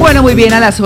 Bueno, muy bien, a las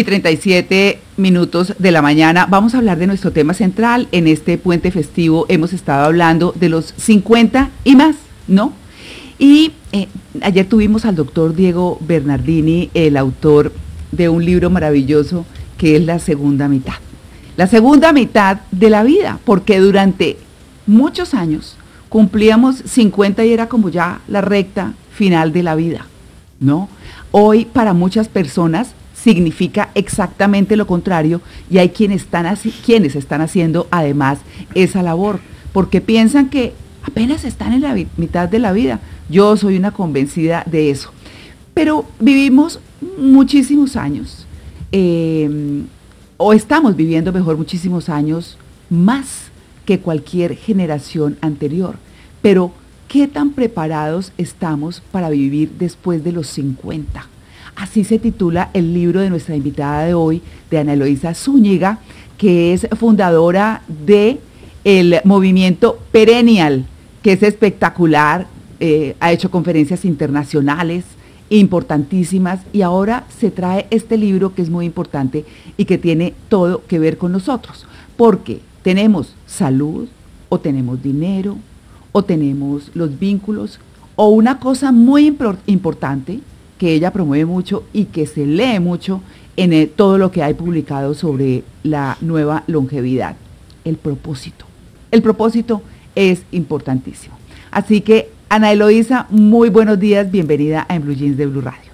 8:37 de la mañana vamos a hablar de nuestro tema central. En este puente festivo hemos estado hablando de los 50 y más, ¿no? Y ayer tuvimos al doctor Diego Bernardini, el autor de un libro maravilloso que es La Segunda Mitad. La segunda mitad de la vida, porque durante muchos años cumplíamos 50 y era como ya la recta final de la vida, ¿no? Hoy para muchas personas significa exactamente lo contrario y hay quienes están haciendo además esa labor, porque piensan que apenas están en la mitad de la vida. Yo soy una convencida de eso. Pero vivimos muchísimos años, o estamos viviendo mejor muchísimos años más que cualquier generación anterior. Pero ¿qué tan preparados estamos para vivir después de los 50? Así se titula el libro de nuestra invitada de hoy, de Ana Eloísa Zúñiga, que es fundadora del movimiento Perennial, que es espectacular, ha hecho conferencias internacionales importantísimas y ahora se trae este libro que es muy importante y que tiene todo que ver con nosotros, porque tenemos salud o tenemos dinero, o tenemos los vínculos, o una cosa muy importante que ella promueve mucho y que se lee mucho en todo lo que hay publicado sobre la nueva longevidad, el propósito. El propósito es importantísimo. Así que, Ana Eloísa, muy buenos días, bienvenida a En Blue Jeans de Blue Radio.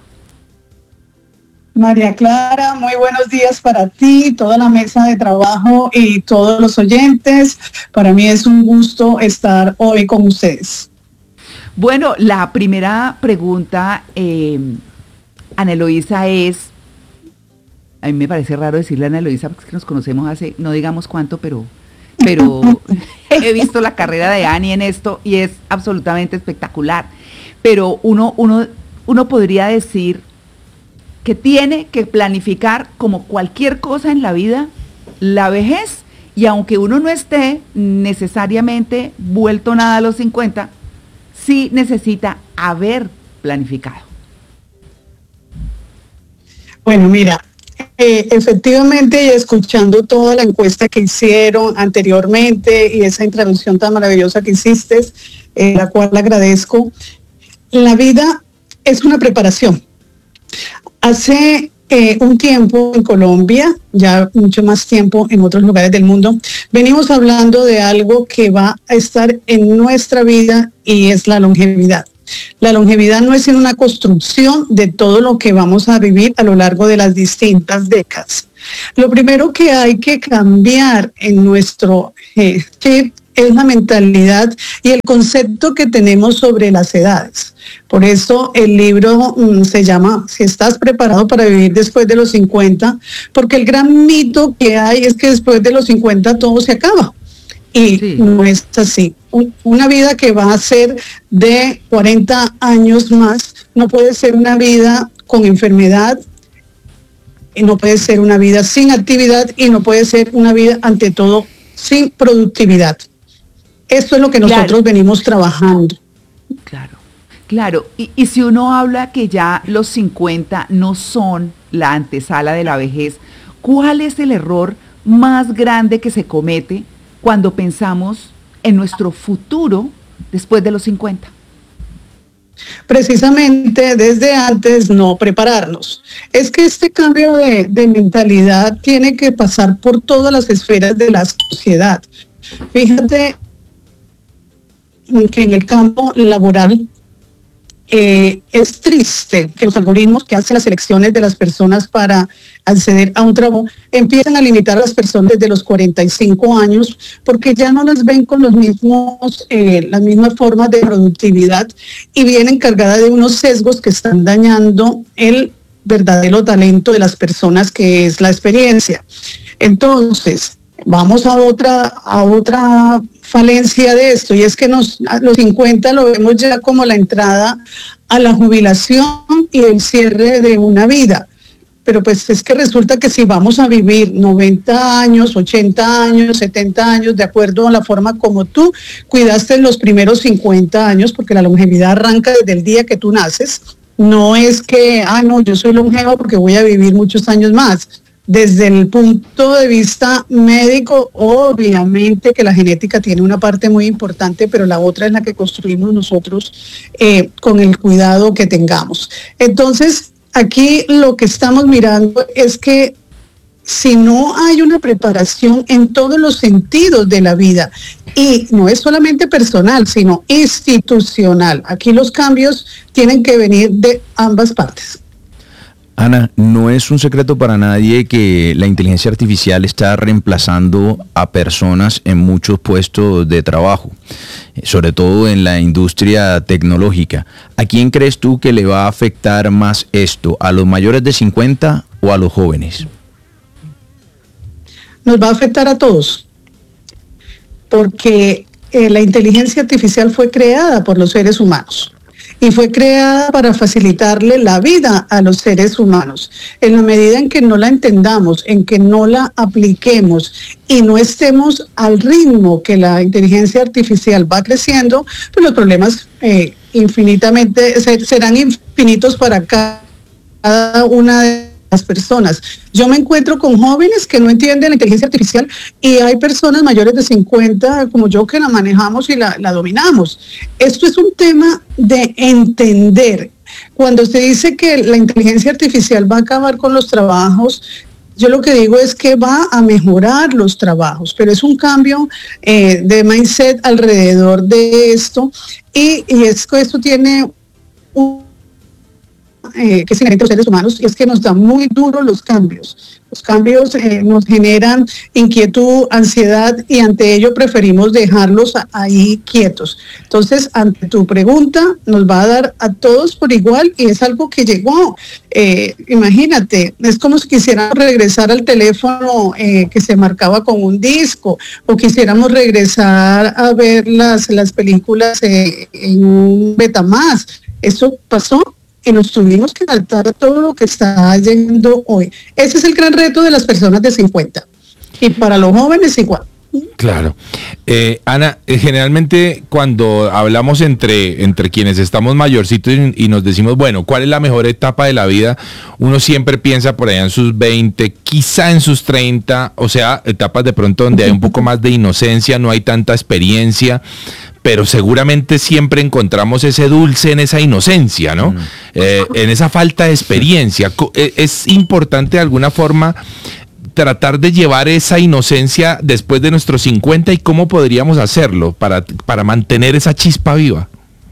María Clara, muy buenos días para ti, toda la mesa de trabajo y todos los oyentes. Para mí es un gusto estar hoy con ustedes. Bueno, la primera pregunta, Ana Eloísa, es, a mí me parece raro decirle a Ana Eloísa porque es que nos conocemos hace, no digamos cuánto, pero he visto la carrera de Ani en esto y es absolutamente espectacular. Pero uno podría decir que tiene que planificar, como cualquier cosa en la vida, la vejez, y aunque uno no esté necesariamente vuelto nada a los 50, sí necesita haber planificado. Bueno, mira, efectivamente, y escuchando toda la encuesta que hicieron anteriormente y esa introducción tan maravillosa que hiciste, la cual agradezco, la vida es una preparación. Hace un tiempo en Colombia, ya mucho más tiempo en otros lugares del mundo, venimos hablando de algo que va a estar en nuestra vida y es la longevidad. La longevidad no es sino una construcción de todo lo que vamos a vivir a lo largo de las distintas décadas. Lo primero que hay que cambiar en nuestro chip es la mentalidad y el concepto que tenemos sobre las edades. Por eso el libro se llama Si estás preparado para vivir después de los 50, porque el gran mito que hay es que después de los 50 todo se acaba. Y sí, no es así. Una vida que va a ser de 40 años más no puede ser una vida con enfermedad, y no puede ser una vida sin actividad y no puede ser una vida, ante todo, sin productividad. Esto es lo que nosotros venimos trabajando. Claro. Y si uno habla que ya los 50 no son la antesala de la vejez, ¿cuál es el error más grande que se comete cuando pensamos en nuestro futuro después de los 50? Precisamente desde antes no prepararnos. Es que este cambio de mentalidad tiene que pasar por todas las esferas de la sociedad. Fíjate que en el campo laboral es triste que los algoritmos que hacen las selecciones de las personas para acceder a un trabajo empiezan a limitar a las personas desde los 45 años porque ya no las ven con las mismas formas de productividad y vienen cargadas de unos sesgos que están dañando el verdadero talento de las personas, que es la experiencia. Entonces, vamos a otra falencia de esto, y es que a los 50 lo vemos ya como la entrada a la jubilación y el cierre de una vida. Pero pues es que resulta que si vamos a vivir 90 años, 80 años, 70 años, de acuerdo a la forma como tú cuidaste los primeros 50 años, porque la longevidad arranca desde el día que tú naces, No es que, no, yo soy longeva porque voy a vivir muchos años más. Desde el punto de vista médico, obviamente que la genética tiene una parte muy importante, pero la otra es la que construimos nosotros con el cuidado que tengamos. Entonces, aquí lo que estamos mirando es que si no hay una preparación en todos los sentidos de la vida, y no es solamente personal, sino institucional, aquí los cambios tienen que venir de ambas partes. Ana, no es un secreto para nadie que la inteligencia artificial está reemplazando a personas en muchos puestos de trabajo, sobre todo en la industria tecnológica. ¿A quién crees tú que le va a afectar más esto? ¿A los mayores de 50 o a los jóvenes? Nos va a afectar a todos, porque la inteligencia artificial fue creada por los seres humanos y fue creada para facilitarle la vida a los seres humanos. En la medida en que no la entendamos, en que no la apliquemos y no estemos al ritmo que la inteligencia artificial va creciendo, pues los problemas infinitamente serán infinitos para cada una de las personas. Yo me encuentro con jóvenes que no entienden la inteligencia artificial y hay personas mayores de 50 como yo que la manejamos y la dominamos. Esto es un tema de entender. Cuando se dice que la inteligencia artificial va a acabar con los trabajos, yo lo que digo es que va a mejorar los trabajos, pero es un cambio de mindset alrededor de esto y es que esto tiene un que es inherente a los seres humanos, y es que nos dan muy duro los cambios. Los cambios nos generan inquietud, ansiedad, y ante ello preferimos dejarlos ahí quietos. Entonces, ante tu pregunta, nos va a dar a todos por igual, y es algo que llegó. Imagínate, es como si quisiéramos regresar al teléfono que se marcaba con un disco, o quisiéramos regresar a ver las películas en un Betamax. Eso pasó y nos tuvimos que adaptar a todo lo que está yendo hoy. Ese es el gran reto de las personas de 50. Y para los jóvenes igual. Claro. Ana, generalmente cuando hablamos entre quienes estamos mayorcitos y nos decimos, bueno, ¿cuál es la mejor etapa de la vida? Uno siempre piensa por allá en sus 20, quizá en sus 30, o sea, etapas de pronto donde hay un poco más de inocencia, no hay tanta experiencia, pero seguramente siempre encontramos ese dulce en esa inocencia, ¿no? En esa falta de experiencia. Es importante de alguna forma tratar de llevar esa inocencia después de nuestros 50 y cómo podríamos hacerlo para mantener esa chispa viva.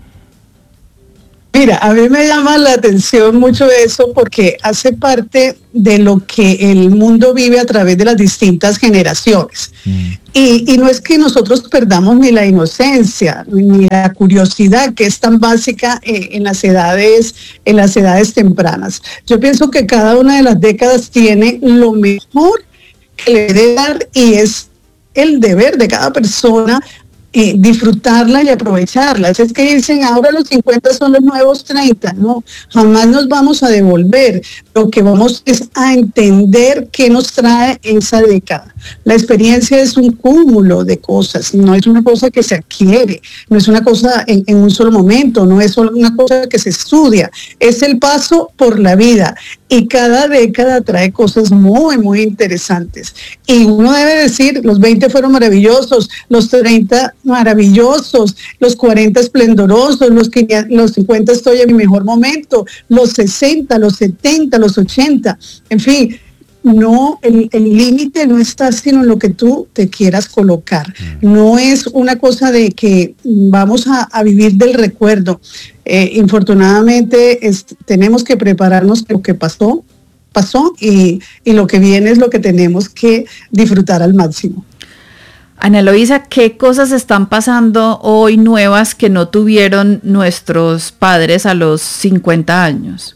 Mira, a mí me llama la atención mucho eso porque hace parte de lo que el mundo vive a través de las distintas generaciones. Y no es que nosotros perdamos ni la inocencia, ni la curiosidad que es tan básica en las edades tempranas. Yo pienso que cada una de las décadas tiene lo mejor que le debe dar y es el deber de cada persona disfrutarla y aprovecharla. Es que dicen ahora los 50 son los nuevos 30, no, jamás nos vamos a devolver. Lo que vamos es a entender qué nos trae esa década. La experiencia es un cúmulo de cosas, no es una cosa que se adquiere, no es una cosa en un solo momento, no es solo una cosa que se estudia, es el paso por la vida y cada década trae cosas muy, muy interesantes. Y uno debe decir, los 20 fueron maravillosos, los 30 maravillosos, los 40 esplendorosos, los 50 estoy en mi mejor momento, los 60, los 70, los 80, en fin, no, el límite no está sino en lo que tú te quieras colocar. No es una cosa de que vamos a vivir del recuerdo. Infortunadamente tenemos que prepararnos lo que pasó y lo que viene es lo que tenemos que disfrutar al máximo. Ana Eloísa, ¿qué cosas están pasando hoy nuevas que no tuvieron nuestros padres a los 50 años?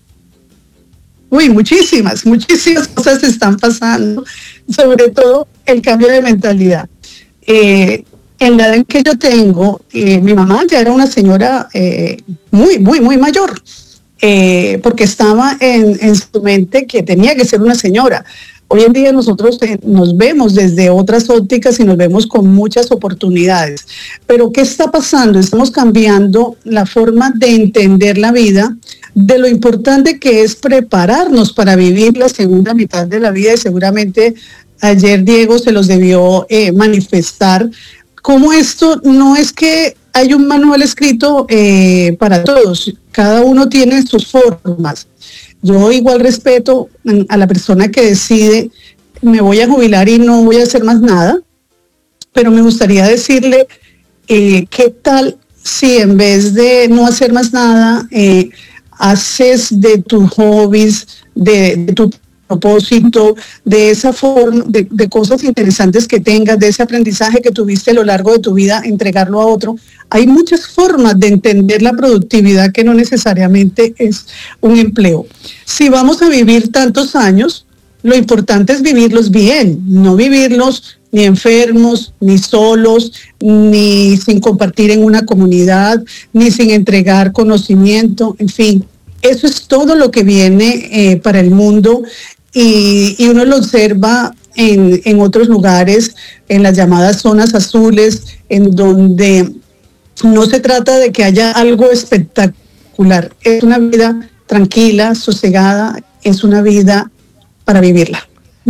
Muchísimas cosas están pasando, sobre todo el cambio de mentalidad. En la edad en que yo tengo, mi mamá ya era una señora muy mayor, porque estaba en su mente que tenía que ser una señora. Hoy en día nosotros nos vemos desde otras ópticas y nos vemos con muchas oportunidades. Pero ¿qué está pasando? Estamos cambiando la forma de entender la vida, de lo importante que es prepararnos para vivir la segunda mitad de la vida, y seguramente ayer Diego se los debió manifestar, como esto no es que hay un manual escrito para todos, cada uno tiene sus formas. Yo igual respeto a la persona que decide, me voy a jubilar y no voy a hacer más nada, pero me gustaría decirle, ¿qué tal si en vez de no hacer más nada, haces de tus hobbies, de tu propósito, de esa forma, de cosas interesantes que tengas, de ese aprendizaje que tuviste a lo largo de tu vida, entregarlo a otro? Hay muchas formas de entender la productividad que no necesariamente es un empleo. Si vamos a vivir tantos años, lo importante es vivirlos bien, no vivirlos ni enfermos, ni solos, ni sin compartir en una comunidad, ni sin entregar conocimiento, en fin. Eso es todo lo que viene para el mundo, y uno lo observa en otros lugares, en las llamadas zonas azules, en donde no se trata de que haya algo espectacular. Es una vida tranquila, sosegada, es una vida para vivirla.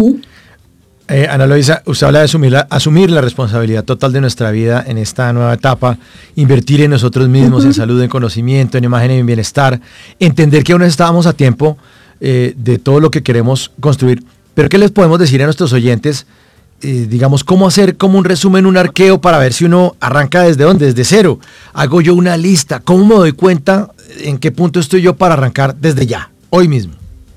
Ana Eloísa, usted habla de asumir la responsabilidad total de nuestra vida en esta nueva etapa, invertir en nosotros mismos, en salud, en conocimiento, en imagen y en bienestar, entender que aún estábamos a tiempo de todo lo que queremos construir. Pero ¿qué les podemos decir a nuestros oyentes? Digamos, ¿cómo hacer como un resumen, un arqueo para ver si uno arranca desde dónde? Desde cero. Hago yo una lista. ¿Cómo me doy cuenta en qué punto estoy yo para arrancar desde ya, hoy mismo?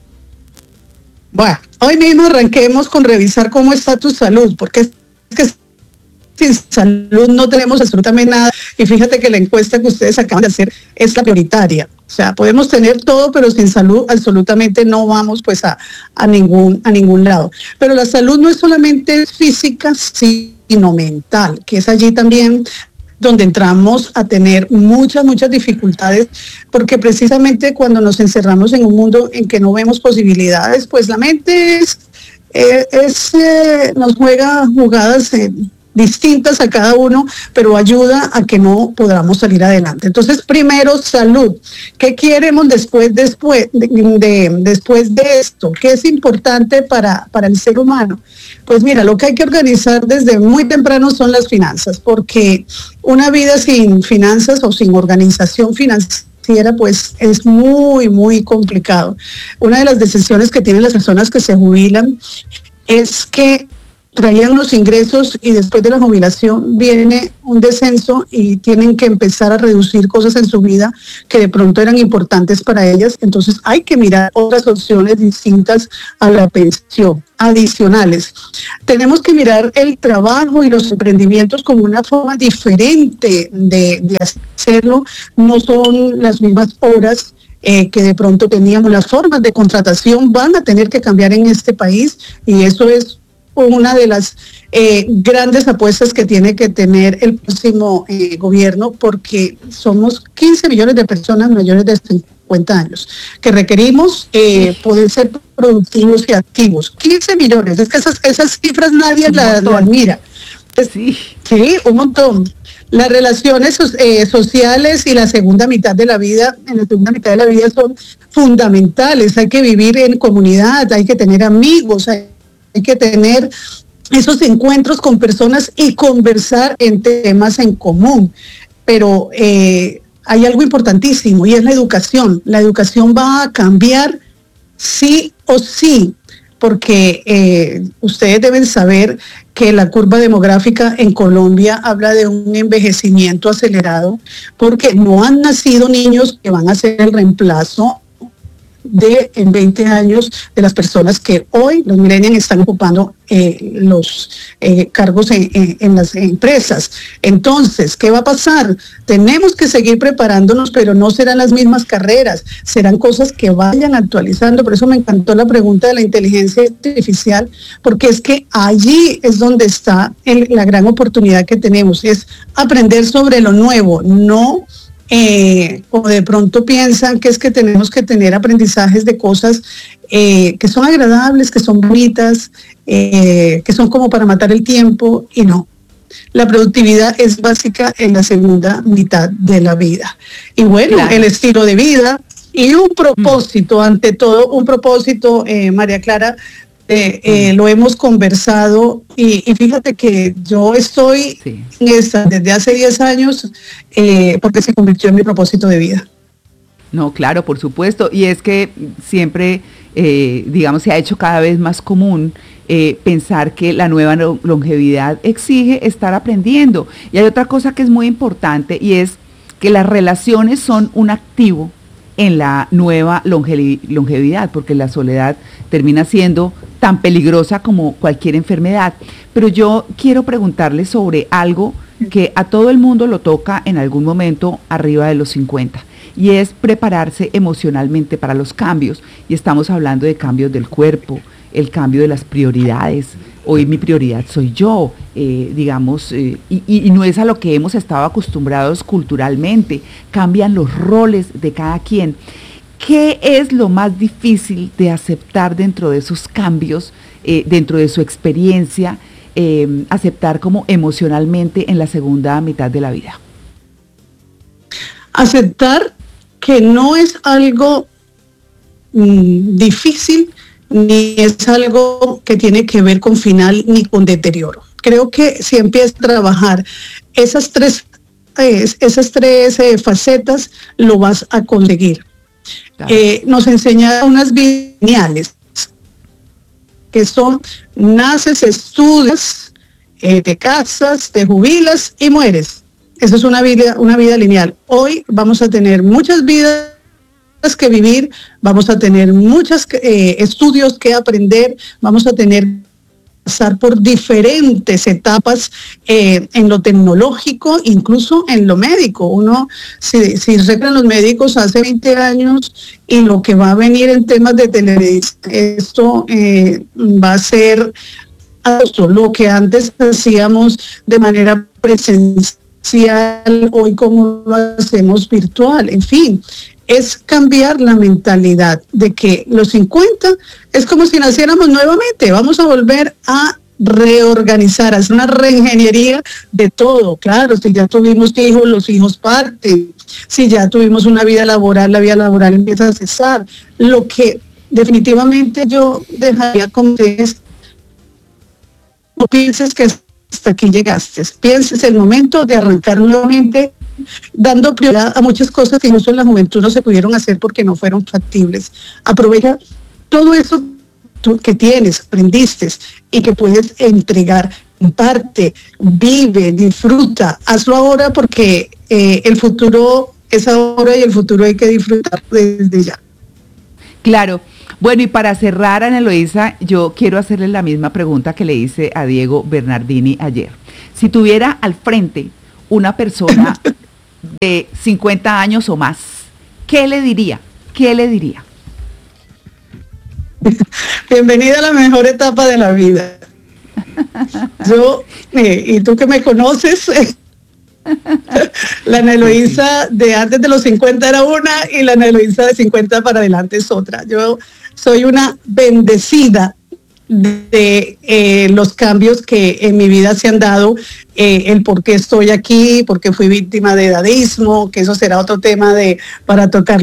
Bueno, hoy mismo arranquemos con revisar cómo está tu salud, porque es que sin salud no tenemos absolutamente nada. Y fíjate que la encuesta que ustedes acaban de hacer es la prioritaria. O sea, podemos tener todo, pero sin salud absolutamente no vamos pues a ningún lado. Pero la salud no es solamente física, sino mental, que es allí también donde entramos a tener muchas dificultades, porque precisamente cuando nos encerramos en un mundo en que no vemos posibilidades, pues la mente nos juega jugadas distintas a cada uno, pero ayuda a que no podamos salir adelante. Entonces, primero, salud. ¿Qué queremos después de esto? ¿Qué es importante para el ser humano? Pues mira, lo que hay que organizar desde muy temprano son las finanzas, porque una vida sin finanzas o sin organización financiera pues es muy complicado. Una de las decisiones que tienen las personas que se jubilan es que traían los ingresos y después de la jubilación viene un descenso y tienen que empezar a reducir cosas en su vida que de pronto eran importantes para ellas. Entonces hay que mirar otras opciones distintas a la pensión, adicionales. Tenemos que mirar el trabajo y los emprendimientos como una forma diferente de hacerlo. No son las mismas horas que de pronto teníamos. Las formas de contratación van a tener que cambiar en este país, y eso es una de las grandes apuestas que tiene que tener el próximo gobierno, porque somos 15 millones de personas mayores de 50 años que requerimos poder ser productivos y activos. 15 millones, es que esas cifras nadie las mira. Sí, un montón. Las relaciones sociales y la segunda mitad de la vida, en la segunda mitad de la vida son fundamentales. Hay que vivir en comunidad, hay que tener amigos, hay que tener esos encuentros con personas y conversar en temas en común. Pero hay algo importantísimo, y es la educación. La educación va a cambiar sí o sí, porque ustedes deben saber que la curva demográfica en Colombia habla de un envejecimiento acelerado, porque no han nacido niños que van a ser el reemplazo en 20 años de las personas que hoy los millennials están ocupando los cargos en las empresas. Entonces, ¿qué va a pasar? Tenemos que seguir preparándonos, pero no serán las mismas carreras, serán cosas que vayan actualizando. Por eso me encantó la pregunta de la inteligencia artificial, porque es que allí es donde está la gran oportunidad que tenemos, es aprender sobre lo nuevo, no o de pronto piensan que es que tenemos que tener aprendizajes de cosas que son agradables, que son bonitas, que son como para matar el tiempo, y no. La productividad es básica en la segunda mitad de la vida. Y bueno, claro, el estilo de vida y un propósito, ante todo, un propósito, María Clara, lo hemos conversado y fíjate que yo estoy en esta desde hace 10 años porque se convirtió en mi propósito de vida. No, claro, por supuesto, y es que siempre, digamos, se ha hecho cada vez más común pensar que la nueva longevidad exige estar aprendiendo. Y hay otra cosa que es muy importante, y es que las relaciones son un activo en la nueva longevidad, porque la soledad termina siendo tan peligrosa como cualquier enfermedad. Pero yo quiero preguntarle sobre algo que a todo el mundo lo toca en algún momento arriba de los 50, y es prepararse emocionalmente para los cambios. Y estamos hablando de cambios del cuerpo, el cambio de las prioridades. Hoy mi prioridad soy yo, digamos, y no es a lo que hemos estado acostumbrados culturalmente. Cambian los roles de cada quien. ¿Qué es lo más difícil de aceptar dentro de esos cambios, dentro de su experiencia, aceptar como emocionalmente en la segunda mitad de la vida? Aceptar que no es algo difícil, ni es algo que tiene que ver con final ni con deterioro. Creo que si empiezas a trabajar esas tres facetas, lo vas a conseguir. Claro. Nos enseña unas vidas lineales, que son: naces, estudias, te casas, te jubilas y mueres. Esa es una vida lineal. Hoy vamos a tener muchas vidas que vivir, vamos a tener muchos estudios que aprender, vamos a tener que pasar por diferentes etapas en lo tecnológico, incluso en lo médico. Uno, si recuerdan los médicos hace 20 años y lo que va a venir en temas de telemedicina, esto va a ser lo que antes hacíamos de manera presencial, hoy como lo hacemos virtual, en fin. Es cambiar la mentalidad de que los 50 es como si naciéramos nuevamente. Vamos a volver a reorganizar, a hacer una reingeniería de todo. Claro, si ya tuvimos hijos, los hijos parten. Si ya tuvimos una vida laboral, la vida laboral empieza a cesar. Lo que definitivamente yo dejaría como es: no pienses que hasta aquí llegaste. Pienses el momento de arrancar nuevamente, dando prioridad a muchas cosas que incluso en la juventud no se pudieron hacer porque no fueron factibles. Aprovecha todo eso que tienes, aprendiste y que puedes entregar. Comparte, vive, disfruta, hazlo ahora, porque el futuro es ahora y el futuro hay que disfrutar desde ya. Claro. Bueno, y para cerrar, Ana Eloísa, yo quiero hacerle la misma pregunta que le hice a Diego Bernardini ayer. Si tuviera al frente una persona de 50 años o más, ¿qué le diría? ¿Qué le diría? Bienvenida a la mejor etapa de la vida. Yo, y tú que me conoces, la Ana Eloísa de antes de los 50 era una, y la Ana Eloísa de 50 para adelante es otra. Yo soy una bendecida de los cambios que en mi vida se han dado, el por qué estoy aquí, por qué fui víctima de edadismo, que eso será otro tema para tocar